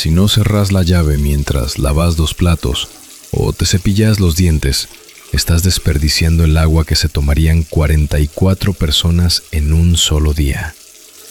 Si no cerrás la llave mientras lavas los platos o te cepillas los dientes, estás desperdiciando el agua que se tomarían 44 personas en un solo día.